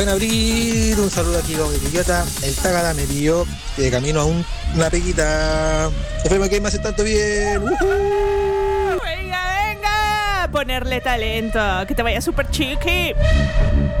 Buen abrir, un saludo aquí con el idiota. El Tágara me pidió de camino a una peguita. Esperemos que me hace tanto bien. Venga, venga, ponerle talento, que te vaya súper chiqui.